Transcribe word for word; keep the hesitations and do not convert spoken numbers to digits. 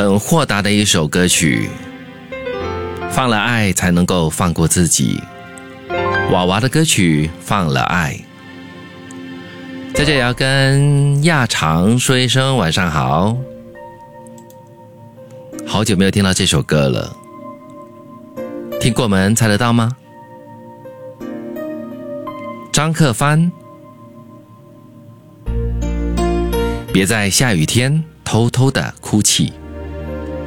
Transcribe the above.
很豁达的一首歌曲。放了爱才能够放过自己，娃娃的歌曲放了爱。在这也要跟亚长说一声晚上好，好久没有听到这首歌了，听过们猜得到吗？张克帆，别在下雨天偷偷的哭泣。